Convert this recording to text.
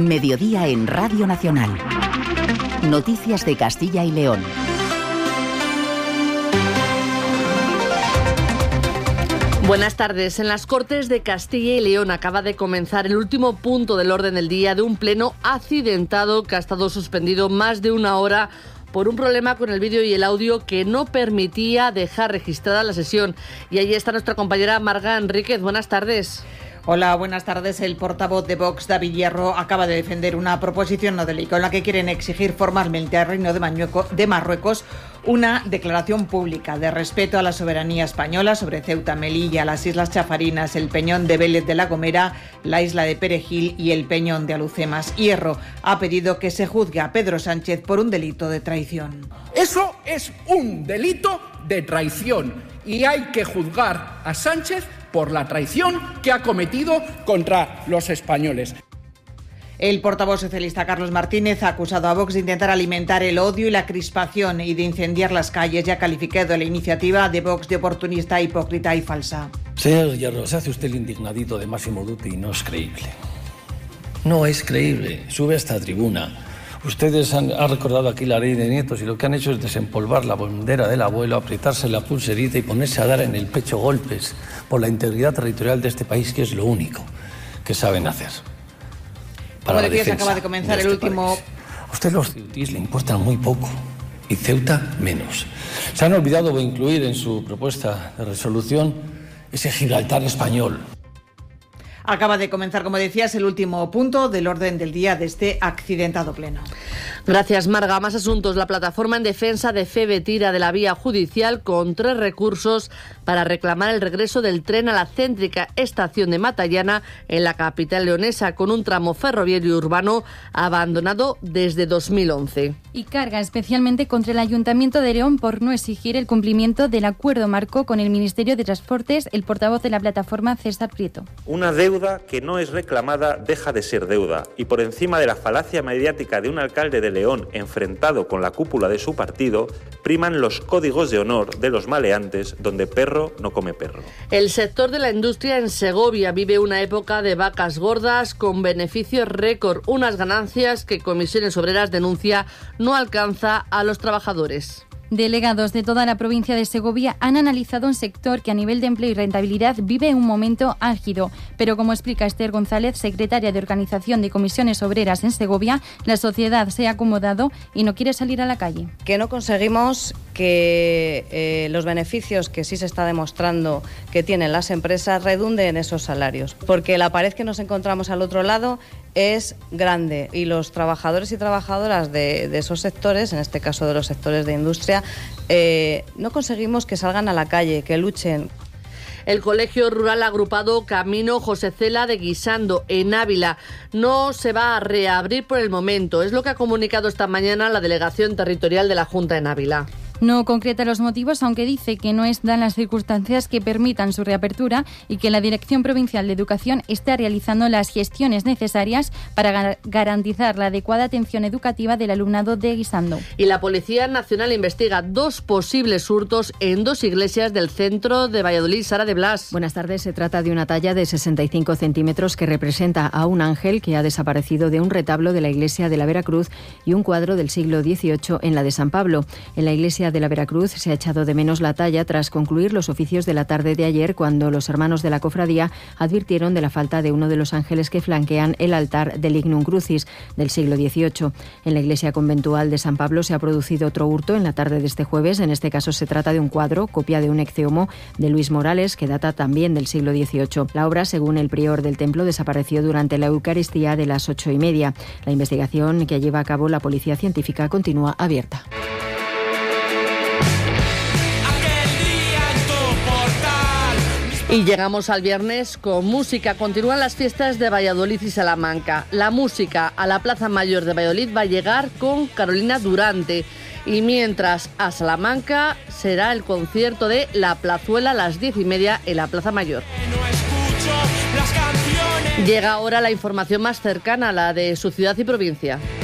Mediodía en Radio Nacional. Noticias de Castilla y León. Buenas tardes. En las Cortes de Castilla y León acaba de comenzar el último punto del orden del día de un pleno accidentado que ha estado suspendido más de una hora por un problema con el vídeo y el audio que no permitía dejar registrada la sesión. Y ahí está nuestra compañera Marga Enríquez. Buenas tardes. Hola, buenas tardes. El portavoz de Vox, David Hierro, acaba de defender una proposición no de ley con la que quieren exigir formalmente al Reino de Marruecos una declaración pública de respeto a la soberanía española sobre Ceuta, Melilla, las Islas Chafarinas, el Peñón de Vélez de la Gomera, la isla de Perejil y el Peñón de Alucemas. Hierro ha pedido que se juzgue a Pedro Sánchez por un delito de traición. Eso es un delito de traición y hay que juzgar a Sánchez por la traición que ha cometido contra los españoles. El portavoz socialista Carlos Martínez ha acusado a Vox de intentar alimentar el odio y la crispación y de incendiar las calles y ha calificado la iniciativa de Vox de oportunista, hipócrita y falsa. Señor Hierro, se hace usted el indignadito de Máximo Dutti y no es creíble. No es creíble. Sube a esta tribuna. Ustedes han recordado aquí la ley de nietos y lo que han hecho es desempolvar la bandera del abuelo, aprietarse la pulserita y ponerse a dar en el pecho golpes por la integridad territorial de este país, que es lo único que saben hacer. Como decías, acaba de comenzar el último... País. A usted los ceutís le importan muy poco y Ceuta menos. Se han olvidado de incluir en su propuesta de resolución ese Gibraltar español. Acaba de comenzar, como decías, el último punto del orden del día de este accidentado pleno. Gracias, Marga. Más asuntos. La plataforma en defensa de FEVE tira de la vía judicial con 3 recursos para reclamar el regreso del tren a la céntrica estación de Matallana en la capital leonesa, con un tramo ferroviario urbano abandonado desde 2011. Y carga especialmente contra el Ayuntamiento de León por no exigir el cumplimiento del acuerdo marco con el Ministerio de Transportes, el portavoz de la plataforma, César Prieto. Una deuda que no es reclamada deja de ser deuda, y por encima de la falacia mediática de un alcalde de León enfrentado con la cúpula de su partido, priman los códigos de honor de los maleantes, donde perro no come perro. El sector de la industria en Segovia vive una época de vacas gordas con beneficios récord, unas ganancias que Comisiones Obreras denuncia no alcanza a los trabajadores. Delegados de toda la provincia de Segovia han analizado un sector que a nivel de empleo y rentabilidad vive un momento álgido, pero como explica Esther González, secretaria de Organización de Comisiones Obreras en Segovia, la sociedad se ha acomodado y no quiere salir a la calle. Que no conseguimos que los beneficios que sí se está demostrando que tienen las empresas redunden en esos salarios, porque la pared que nos encontramos al otro lado es grande y los trabajadores y trabajadoras de esos sectores, en este caso de los sectores de industria, no conseguimos que salgan a la calle, que luchen. El Colegio Rural Agrupado Camino José Cela de Guisando, en Ávila, no se va a reabrir por el momento. Es lo que ha comunicado esta mañana la Delegación Territorial de la Junta en Ávila. No concreta los motivos, aunque dice que no están las circunstancias que permitan su reapertura y que la Dirección Provincial de Educación está realizando las gestiones necesarias para garantizar la adecuada atención educativa del alumnado de Guisando. Y la Policía Nacional investiga 2 posibles hurtos en 2 iglesias del centro de Valladolid. Sara de Blas. Buenas tardes. Se trata de una talla de 65 centímetros que representa a un ángel que ha desaparecido de un retablo de la iglesia de la Veracruz y un cuadro del siglo XVIII en la de San Pablo. En la iglesia de la Veracruz se ha echado de menos la talla tras concluir los oficios de la tarde de ayer, cuando los hermanos de la cofradía advirtieron de la falta de uno de los ángeles que flanquean el altar del Ignum Crucis del siglo XVIII. En la iglesia conventual de San Pablo se ha producido otro hurto en la tarde de este jueves. En este caso se trata de un cuadro, copia de un Ecce Homo de Luis Morales, que data también del siglo XVIII. La obra, según el prior del templo, desapareció durante la Eucaristía de las 8:30. La investigación que lleva a cabo la Policía Científica continúa abierta. Y llegamos al viernes con música. Continúan las fiestas de Valladolid y Salamanca. La música a la Plaza Mayor de Valladolid va a llegar con Carolina Durante. Y mientras a Salamanca será el concierto de La Plazuela a las 10:30 en la Plaza Mayor. Llega ahora la información más cercana, la de su ciudad y provincia.